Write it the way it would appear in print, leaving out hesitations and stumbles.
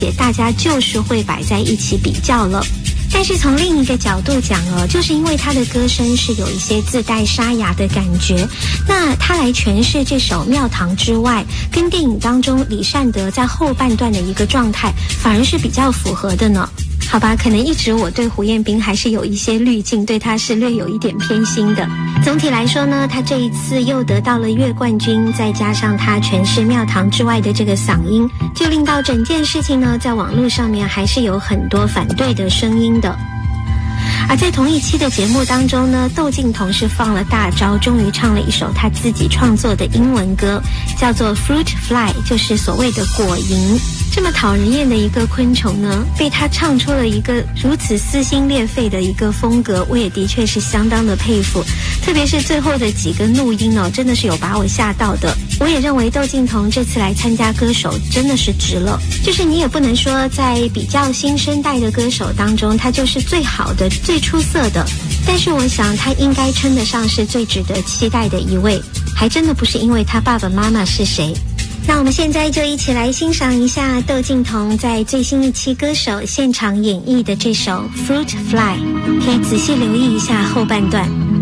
也大家就是会摆在一起比较了。但是从另一个角度讲就是因为他的歌声是有一些自带沙哑的感觉，那他来诠释这首《庙堂之外》，跟电影当中李善德在后半段的一个状态反而是比较符合的呢。好吧，可能一直我对胡彦斌还是有一些滤镜，对他是略有一点偏心的。总体来说呢，他这一次又得到了月冠军，再加上他诠释《庙堂之外》的这个嗓音，就令到整件事情呢，在网络上面还是有很多反对的声音的。而在同一期的节目当中呢，窦靖童是放了大招，终于唱了一首他自己创作的英文歌，叫做 Fruit Fly， 就是所谓的果蝇。这么讨人厌的一个昆虫呢，被他唱出了一个如此撕心裂肺的一个风格，我也的确是相当的佩服。特别是最后的几个怒音真的是有把我吓到的。我也认为窦靖童这次来参加歌手真的是值了，就是你也不能说在比较新生代的歌手当中他就是最好的最出色的，但是我想他应该称得上是最值得期待的一位，还真的不是因为他爸爸妈妈是谁。那我们现在就一起来欣赏一下窦靖童在最新一期歌手现场演绎的这首 Fruit Fly， 可以仔细留意一下后半段。